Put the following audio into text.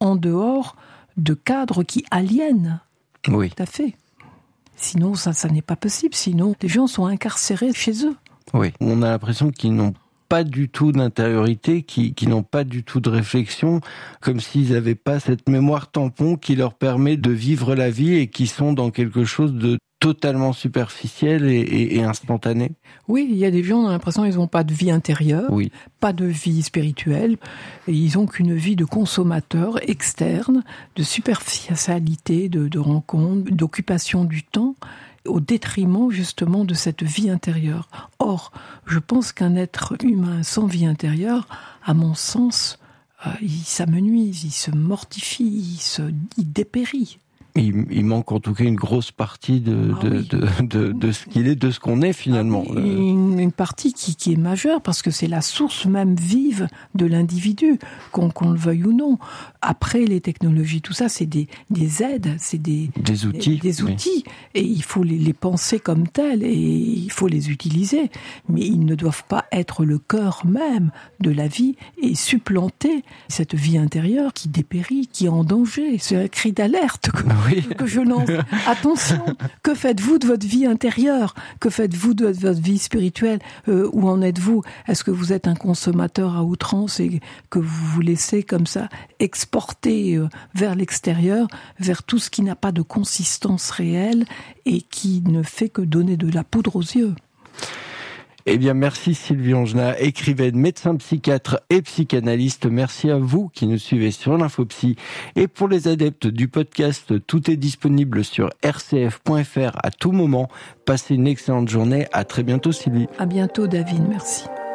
en dehors de cadres qui aliènent. Oui. Tout à fait. Sinon, ça n'est pas possible. Sinon, les gens sont incarcérés chez eux. Oui. On a l'impression qu'ils n'ont pas du tout d'intériorité, qui n'ont pas du tout de réflexion, comme s'ils n'avaient pas cette mémoire tampon qui leur permet de vivre la vie et qui sont dans quelque chose de totalement superficiel et instantané. Oui, il y a des gens, on a l'impression qu'ils n'ont pas de vie intérieure, oui. Pas de vie spirituelle, et ils n'ont qu'une vie de consommateur externe, de superficialité, de rencontres, d'occupation du temps, au détriment justement de cette vie intérieure. Or, je pense qu'un être humain sans vie intérieure, à mon sens, il s'amenuise, il se mortifie, il dépérit. Il manque en tout cas une grosse partie de ce qu'il est, de ce qu'on est finalement. Une partie qui est majeure, parce que c'est la source même vive de l'individu, qu'on le veuille ou non. Après, les technologies, tout ça, c'est des aides, c'est des outils. Des outils, oui. Et il faut les penser comme tels, et il faut les utiliser. Mais ils ne doivent pas être le cœur même de la vie et supplanter cette vie intérieure qui dépérit, qui est en danger. C'est un cri d'alerte que je lance. Attention, que faites-vous de votre vie intérieure? Que faites-vous de votre vie spirituelle? Où en êtes-vous? Est-ce que vous êtes un consommateur à outrance et que vous vous laissez comme ça exporter vers l'extérieur, vers tout ce qui n'a pas de consistance réelle et qui ne fait que donner de la poudre aux yeux? Eh bien, merci Sylvie Angenat, écrivaine, médecin psychiatre et psychanalyste. Merci à vous qui nous suivez sur l'Infopsy. Et pour les adeptes du podcast, tout est disponible sur rcf.fr à tout moment. Passez une excellente journée. À très bientôt Sylvie. À bientôt David, merci.